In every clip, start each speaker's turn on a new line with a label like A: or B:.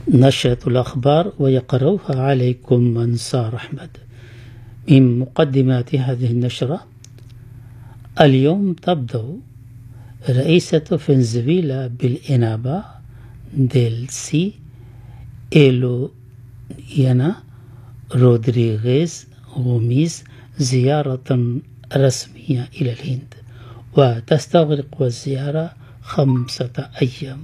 A: نشرة الأخبار ويقرأها عليكم منصار أحمد. من مقدمات هذه النشرة: اليوم تبدأ رئيسة فنزويلا بالإنابة ديلسي إليانا رودريغيز غوميز زيارة رسمية إلى الهند، وتستغرق الزيارة 5 أيام.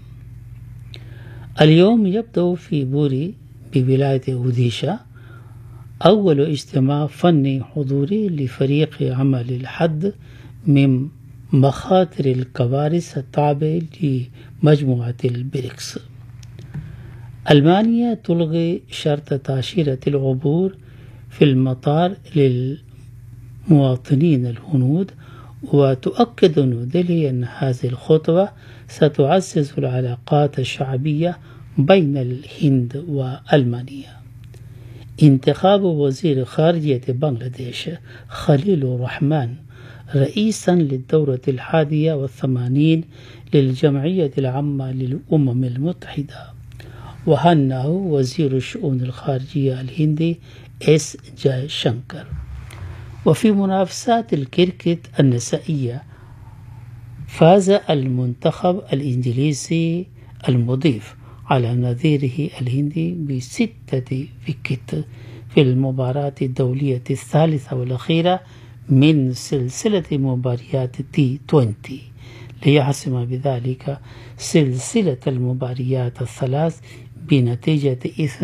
A: اليوم يبدأ في بوري بولاية أوديشا أول اجتماع فني حضوري لفريق عمل الحد من مخاطر الكوارث التابعة لمجموعة البريكس. ألمانيا تلغي شرط تأشيرة العبور في المطار للمواطنين الهنود، وتؤكد نيودلهي أن هذه الخطوة ستعزز العلاقات الشعبية بين الهند وألمانيا. انتخاب وزير خارجية بنغلاديش خليل الرحمن رئيسا للدورة 81 للجمعية العامة للأمم المتحدة، وهنأه وزير الشؤون الخارجية الهندي إس جاي شنكر. وفي منافسات الكريكت النسائية فاز المنتخب الإنجليزي المضيف على نظيره الهندي ب6 ويكت في المباراة الدولية الثالثة والأخيرة من سلسلة مباريات T20 ليحسم بذلك سلسلة المباريات الثلاث بنتيجة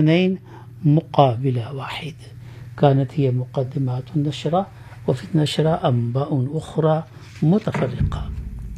A: 2-1. كانت هي مقدمات النشرة، وفي النشرة أنباء أخرى متفرقة.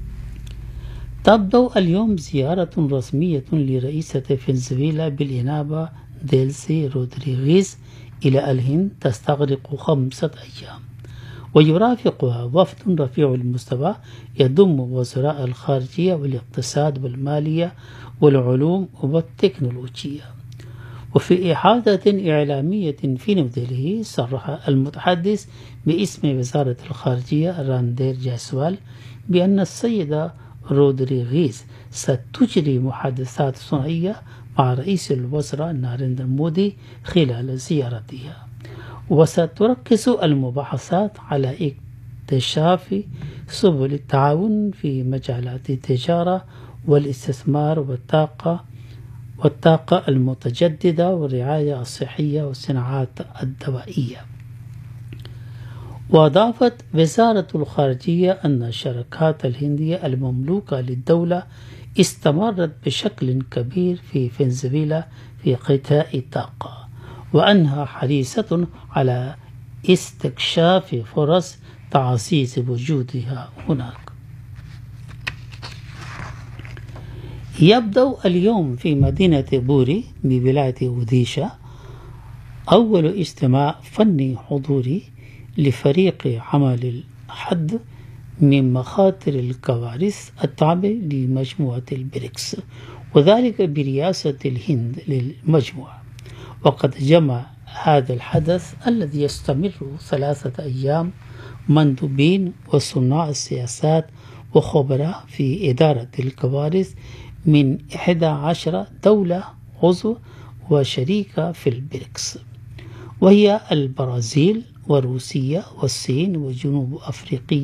A: تبدأ اليوم زيارة رسمية لرئيسة فنزويلا بالإنابة ديلسي رودريغيز إلى الهند تستغرق 5 أيام، ويرافقها وفد رفيع المستوى يضم وزراء الخارجية والاقتصاد والمالية والعلوم والتكنولوجيا. وفي إحاطة إعلامية في نيودلهي صرح المتحدث باسم وزارة الخارجية راندير جاسوال بأن السيدة رودريغيز ستجري محادثات ثنائية مع رئيس الوزراء ناريندرا مودي خلال زيارتها، وستركز المباحثات على اكتشاف سبل التعاون في مجالات التجارة والاستثمار والطاقة المتجددة والرعاية الصحية والصناعات الدوائية. وأضافت وزارة الخارجية أن الشركات الهندية المملوكة للدولة استمرت بشكل كبير في فنزويلا في قطاع الطاقة، وأنها حريصة على استكشاف فرص تعزيز وجودها هناك. يبدأ اليوم في مدينة بوري بولاية أوديشا أول اجتماع فني حضوري لفريق عمل الحد من مخاطر الكوارث التابعة لمجموعة البريكس، وذلك برئاسة الهند للمجموعة. وقد جمع هذا الحدث الذي يستمر 3 أيام مندوبين وصناع السياسات وخبراء في إدارة الكوارث من 11 دولة عضو وشريكة في البريكس، وهي البرازيل وروسيا والصين وجنوب أفريقيا